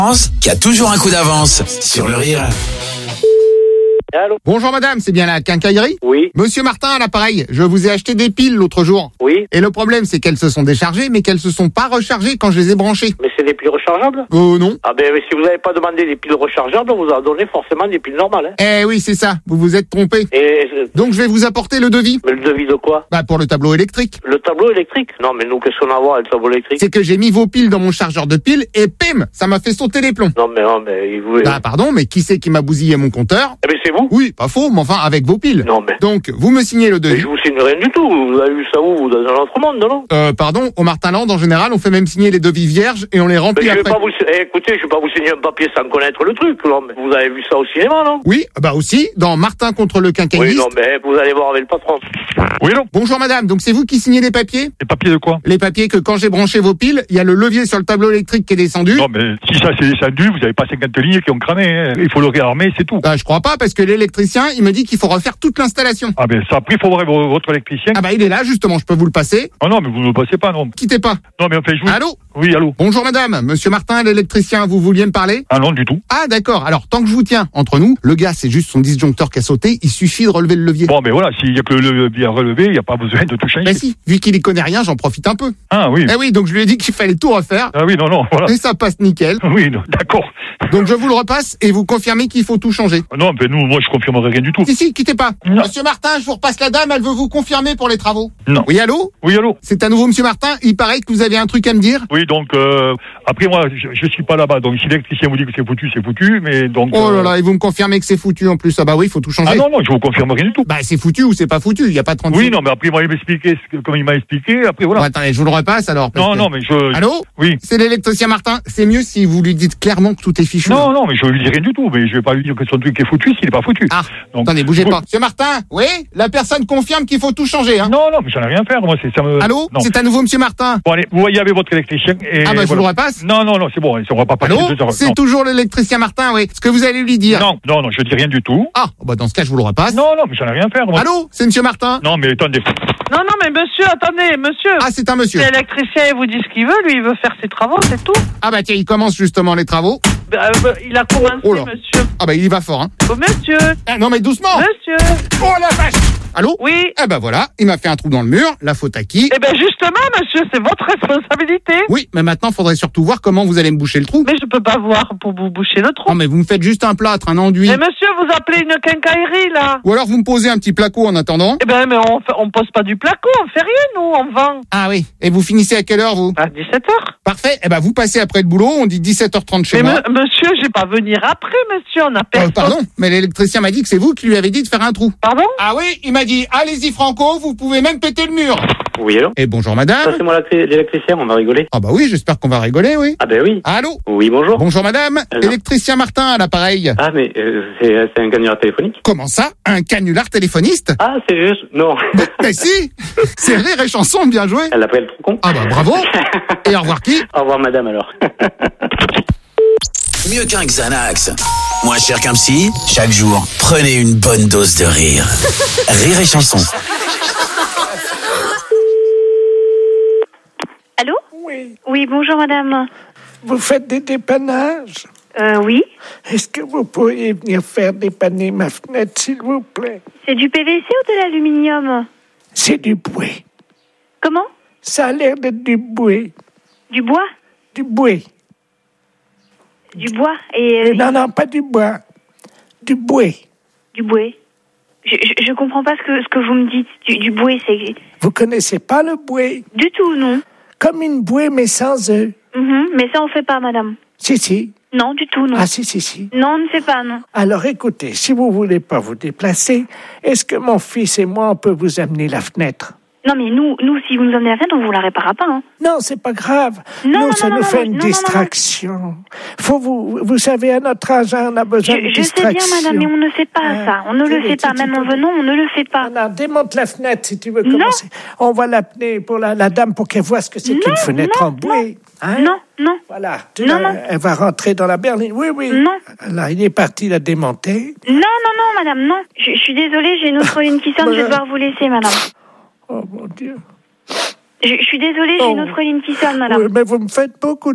Qui a toujours un coup d'avance sur le rire. Allô? Bonjour madame, c'est bien la quincaillerie? Oui. Monsieur Martin à l'appareil, je vous ai acheté des piles l'autre jour. Oui. Et le problème c'est qu'elles se sont déchargées mais qu'elles se sont pas rechargées quand je les ai branchées. Mais c'est des piles rechargeables? Non. Ah ben si vous n'avez pas demandé des piles rechargeables, on vous a donné forcément des piles normales. Hein. Eh oui c'est ça, vous vous êtes trompé. Et Donc je vais vous apporter le devis. mais le devis de quoi? Bah pour le tableau électrique. Le tableau électrique? Non mais nous qu'est-ce qu'on a à voir avec le tableau électrique? C'est que j'ai mis vos piles dans mon chargeur de piles et pim, ça m'a fait sauter les plombs. Non mais il vous... Bah pardon, mais qui c'est qui m'a bousillé mon compteur? Eh ben c'est vous? Oui, pas faux, mais enfin avec vos piles. Non mais... Donc vous me signez le Mais devis. je vous signe rien du tout. Vous avez vu ça où? Dans un autre monde, non? Pardon, au Martinland en général on fait même signer les devis vierges et on les Mais remplit je vais après. pas vous... écoutez, je vais pas vous signer un papier sans connaître le truc. Non, mais vous avez vu ça au cinéma, non? Oui, bah aussi, dans Martin contre le Oui, quincailliste. non mais vous allez voir avec le patron. Oui, non. Bonjour madame, donc c'est vous qui signez les papiers? Les papiers de quoi? Les papiers que quand j'ai branché vos piles, il y a le levier sur le tableau électrique qui est descendu. Non, mais si ça c'est descendu, vous n'avez pas 50 lignes qui ont cramé. Hein. Il faut le réarmer, c'est tout. Bah je crois pas parce que l'électricien, il me dit qu'il faut refaire toute l'installation. Ah ben ça, après, il faut voir votre électricien. Ah bah il est là justement, je peux vous le passer. Oh non, mais vous ne le passez pas, non. Quittez pas. Non, mais enfin, je vous... Allô? Oui, allô. Bonjour madame, monsieur Martin, l'électricien, vous vouliez me parler? Ah non, du tout. Ah d'accord, alors tant que je vous tiens entre nous, le gars c'est juste son disjoncteur qui a sauté, il suffit de relever le levier. Bon, ben voilà, s'il y a que le levier à relever, il n'y a pas besoin de tout changer. Bah si, vu qu'il y connaît rien, j'en profite un peu. Ah oui. Eh oui, donc je lui ai dit qu'il fallait tout refaire. Ah oui, non, voilà. Et ça passe nickel. Oui, non, d'accord. Donc je vous le repasse et vous confirmez qu'il faut tout changer. Non, ben nous, moi, je confirmerai rien du tout. Si, quittez pas. Non. Monsieur Martin, je vous repasse la dame, elle veut vous confirmer pour les travaux. Non. Oui, allô? Oui, allô. C'est à nouveau monsieur Martin, il paraît que vous avez un truc à me dire. Oui, donc, après, moi, je suis pas là-bas. Donc, si l'électricien vous dit que c'est foutu, mais donc... Oh là là, et vous me confirmez que c'est foutu en plus. Ah bah oui, il faut tout changer. Ah non, je vous confirme rien du tout. Bah c'est foutu ou c'est pas foutu, il y a pas de 36. Oui, non, mais après, moi, il m'a expliqué, comme il m'a expliqué, après, voilà. Bon, attendez, je vous le repasse alors. parce Non, que- mais je... Allô? Oui. C'est l'électricien Martin, c'est mieux si vous lui dites clairement que tout est fichu. Non, mais je lui dis rien du tout. Mais je vais pas lui dire que son truc est foutu s'il est pas foutu. Ah, Donc, attendez, bougez vous- pas. Monsieur Martin, oui? La personne confirme qu'il faut tout changer, hein? Non, mais j'en ai rien à faire, moi, ça me... Allô? Non. C'est à nouveau monsieur Martin. Bon, allez, vous voyez avec votre électricien et... Ah bah je vous voilà. le repasse. Non, c'est bon, on va pas passer Allô? 2 heures. C'est Non. toujours l'électricien Martin, oui. Ce que vous allez lui dire. Non, je dis rien du tout. Ah, bah dans ce cas, je vous le repasse. Non, mais j'en ai rien à faire, moi. Allô? C'est monsieur Martin? Non, mais attendez. Non, mais monsieur, attendez, monsieur. Ah, c'est un monsieur. L'électricien, il vous dit ce qu'il veut, lui, il veut faire ses travaux, c'est tout. Ah bah tiens, il commence justement les travaux. Il a commencé, Oh là. monsieur. Ah bah il y va fort, hein. Oh, monsieur, Ah non mais doucement. monsieur. Oh la vache. Allô? Oui. Eh ben voilà, il m'a fait un trou dans le mur, la faute à qui? Eh bien, justement, monsieur, c'est votre responsabilité. Oui, mais maintenant, faudrait surtout voir comment vous allez me boucher le trou. Mais je peux pas voir pour vous boucher le trou. Non mais vous me faites juste un plâtre, un enduit. Mais monsieur, vous appelez une quincaillerie, là. Ou alors vous me posez un petit placo en attendant. Eh ben, mais on pose pas du placo, on fait rien, nous, on vend. Ah oui, et vous finissez à quelle heure vous? À 17h. Parfait, eh ben vous passez après le boulot, on dit 17h30 chez Mais moi. monsieur, je vais pas venir après, monsieur, on a personne. Pardon, mais l'électricien m'a dit que c'est vous qui lui avez dit de faire un trou. Pardon? Ah oui, il m'a dit, allez-y Franco, vous pouvez même péter le mur. Oui, allô? Et bonjour madame. Ça c'est moi l'électricien, on va rigoler. Ah bah oui, j'espère qu'on va rigoler, oui. Ah ben oui. Allô? Oui, bonjour. Bonjour madame, Alors électricien Martin à l'appareil. Ah mais c'est un canular téléphonique? Comment ça? Un canular téléphoniste? Ah c'est juste... Non. Mais si. C'est Rire et Chanson, bien joué. Elle appelle trop con. Ah bah bravo. Et au revoir qui? Au revoir madame alors. Mieux qu'un Xanax. Moins cher qu'un psy. Chaque jour, prenez une bonne dose de rire. Rire et Chanson. Allô? Oui, Oui, bonjour madame. vous faites des dépannages. Oui. Est-ce que vous pourriez venir faire dépanner ma fenêtre, s'il vous plaît? C'est du PVC ou de l'aluminium? C'est du bouet. Comment? Ça a l'air d'être du bouet. Du bois? Du bouet. Du bois et Non, pas du bois. Du bouet. du bouet. Je comprends pas ce que vous me dites. Du bouet, c'est... Vous connaissez pas le bouet? Du tout, non. Comme une bouée, mais sans œufs. Mais ça, on fait pas, madame. Si. Non, du tout, non. Ah, si. Non, on ne fait pas, non. Alors écoutez, si vous voulez pas vous déplacer, est-ce que mon fils et moi, on peut vous amener la fenêtre? Non, mais nous, si vous nous emmenez à la fenêtre, on vous la réparera pas, hein. Non, c'est pas grave. Non, nous, ça non, nous non, fait non, une non, non, distraction. Faut vous savez, à notre âge, on a besoin de Je sais distraction. bien, madame, mais on ne fait pas ça. On ne le fait pas. Même en venant, on ne le fait pas. Non, démonte la fenêtre si tu veux commencer. On va l'appeler pour la dame pour qu'elle voie ce que c'est qu'une fenêtre en bouée. Hein? Non. Voilà. Non. Elle va rentrer dans la berline. Oui. Non. Alors, il est parti la démonter. Non, madame, non. Je suis désolée, j'ai une autre ligne qui sonne, je vais devoir vous laisser, madame. Oh, mon Dieu. Je suis désolée, j'ai une autre ligne qui sonne, madame. Oui, mais vous me faites beaucoup